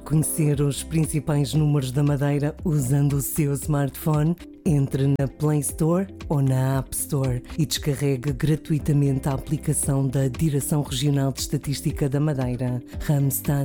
conhecer os principais números da Madeira usando o seu smartphone? Entre na Play Store ou na App Store e descarregue gratuitamente a aplicação da Direção Regional de Estatística da Madeira, Randstad.